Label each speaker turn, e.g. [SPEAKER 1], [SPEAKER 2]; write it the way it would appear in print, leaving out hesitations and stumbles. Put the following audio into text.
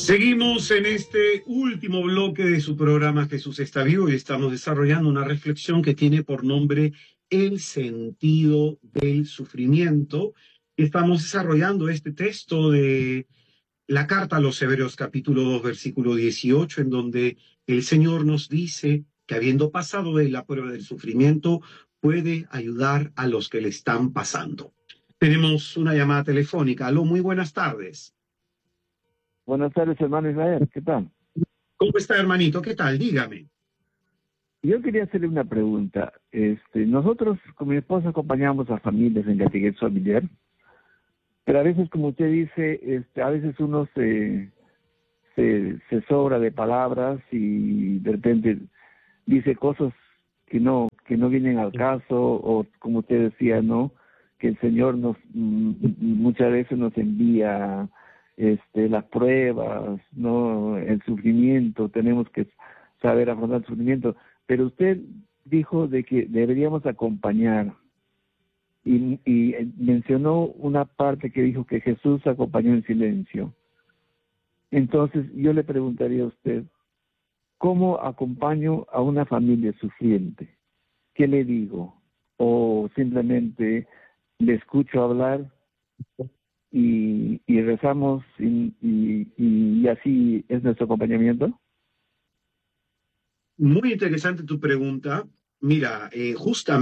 [SPEAKER 1] Seguimos en este último bloque de su programa Jesús está vivo y estamos desarrollando una reflexión que tiene por nombre el sentido del sufrimiento. Estamos desarrollando este texto de la carta a los Hebreos capítulo 2 versículo 18, en donde el Señor nos dice que habiendo pasado de la prueba del sufrimiento puede ayudar a los que le están pasando. Tenemos una llamada telefónica. Aló, muy buenas tardes.
[SPEAKER 2] Buenas tardes, hermano Israel. ¿Qué tal?
[SPEAKER 1] ¿Cómo está, hermanito? ¿Qué tal? Dígame.
[SPEAKER 2] Yo quería hacerle una pregunta. Nosotros con mi esposa acompañamos a familias en catequesis familiar, pero a veces, como usted dice, a veces uno se sobra de palabras y de repente dice cosas que no vienen al caso, o como usted decía, ¿no? Que el Señor muchas veces nos envía las pruebas, ¿no? El sufrimiento, tenemos que saber afrontar el sufrimiento. Pero usted dijo de que deberíamos acompañar y mencionó una parte que dijo que Jesús acompañó en silencio. Entonces yo le preguntaría a usted, ¿cómo acompaño a una familia sufriente? ¿Qué le digo? ¿O simplemente le escucho hablar y rezamos y así es nuestro acompañamiento?
[SPEAKER 1] Muy interesante tu pregunta. Mira, justamente